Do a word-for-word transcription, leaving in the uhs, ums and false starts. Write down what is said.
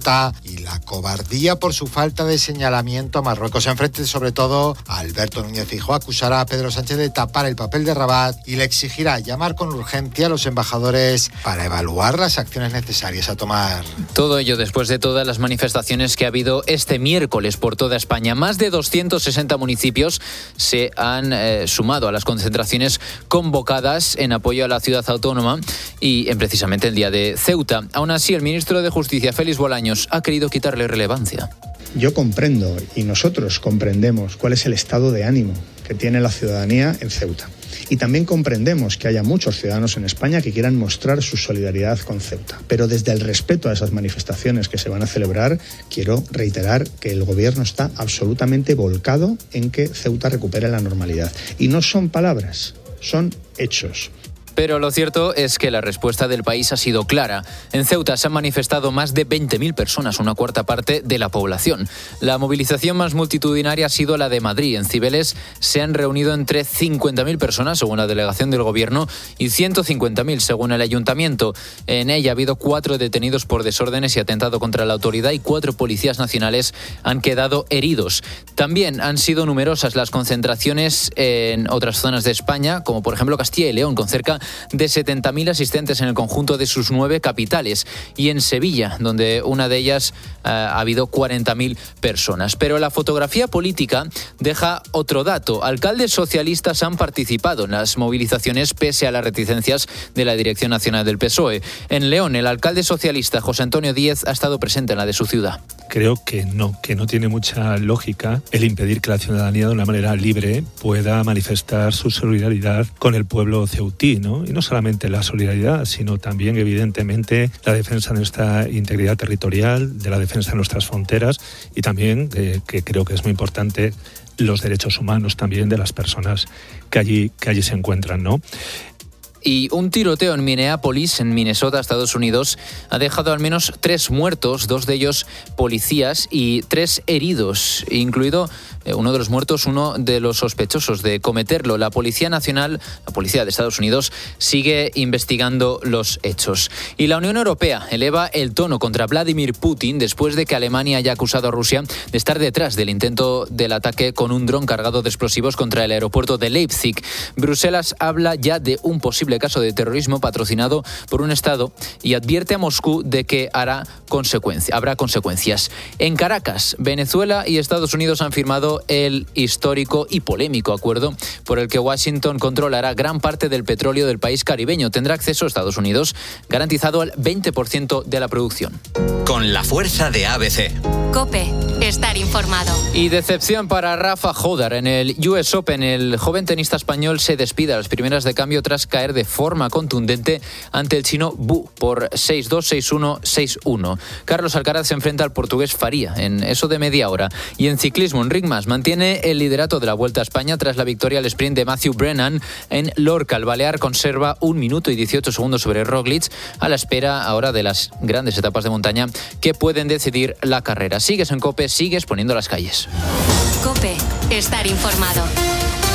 Ceuta y la cobardía por su falta de señalamiento a Marruecos. Enfrente, sobre todo, Alberto Núñez Feijóo acusará a Pedro Sánchez de tapar el papel de Rabat y le exigirá llamar con urgencia a los embajadores para evaluar las acciones necesarias a tomar. Todo ello después de todas las manifestaciones que ha habido este miércoles por toda España. Más de doscientos sesenta municipios se han eh, sumado a las concentraciones convocadas en apoyo a la ciudad autónoma y en precisamente el día de Ceuta. Aún así, el ministro de Justicia, Félix Bolaños, ha querido quitarle relevancia. Yo comprendo y nosotros comprendemos cuál es el estado de ánimo que tiene la ciudadanía en Ceuta. Y también comprendemos que haya muchos ciudadanos en España que quieran mostrar su solidaridad con Ceuta. Pero desde el respeto a esas manifestaciones que se van a celebrar, quiero reiterar que el Gobierno está absolutamente volcado en que Ceuta recupere la normalidad. Y no son palabras, son hechos. Pero lo cierto es que la respuesta del país ha sido clara. En Ceuta se han manifestado más de veinte mil personas, una cuarta parte de la población. La movilización más multitudinaria ha sido la de Madrid. En Cibeles se han reunido entre cincuenta mil personas, según la delegación del Gobierno, y ciento cincuenta mil, según el Ayuntamiento. En ella ha habido cuatro detenidos por desórdenes y atentado contra la autoridad y cuatro policías nacionales han quedado heridos. También han sido numerosas las concentraciones en otras zonas de España, como por ejemplo Castilla y León, con cerca de setenta mil asistentes en el conjunto de sus nueve capitales, y en Sevilla, donde una de ellas eh, ha habido cuarenta mil personas. Pero la fotografía política deja otro dato. Alcaldes socialistas han participado en las movilizaciones pese a las reticencias de la Dirección Nacional del P S O E. En León, el alcalde socialista José Antonio Díez ha estado presente en la de su ciudad. Creo que no, que no tiene mucha lógica el impedir que la ciudadanía de una manera libre pueda manifestar su solidaridad con el pueblo ceutí, ¿no? Y no solamente la solidaridad, sino también, evidentemente, la defensa de nuestra integridad territorial, de la defensa de nuestras fronteras y también, eh, que creo que es muy importante, los derechos humanos también de las personas que allí, que allí se encuentran, ¿no? Y un tiroteo en Minneapolis, en Minnesota, Estados Unidos, ha dejado al menos tres muertos, dos de ellos policías, y tres heridos, incluido eh, uno de los muertos, uno de los sospechosos de cometerlo. La Policía Nacional, la Policía de Estados Unidos, sigue investigando los hechos. Y la Unión Europea eleva el tono contra Vladimir Putin después de que Alemania haya acusado a Rusia de estar detrás del intento del ataque con un dron cargado de explosivos contra el aeropuerto de Leipzig. Bruselas habla ya de un posible caso de terrorismo patrocinado por un Estado y advierte a Moscú de que hará consecuencia, habrá consecuencias. En Caracas, Venezuela y Estados Unidos han firmado el histórico y polémico acuerdo por el que Washington controlará gran parte del petróleo del país caribeño. Tendrá acceso a Estados Unidos, garantizado al veinte por ciento de la producción. Con la fuerza de A B C. COPE, estar informado. Y decepción para Rafa Jodar en el U S Open. El joven tenista español se despide a las primeras de cambio tras caer de forma contundente ante el chino Bu por seis dos, seis uno, seis uno. Carlos Alcaraz se enfrenta al portugués Faría en eso de media hora. Y en ciclismo, Enric Mas mantiene el liderato de la Vuelta a España tras la victoria al sprint de Matthew Brennan en Lorca. El balear conserva un minuto y dieciocho segundos sobre Roglic, a la espera ahora de las grandes etapas de montaña que pueden decidir la carrera. Sigues en COPE, sigues poniendo las calles. COPE, estar informado.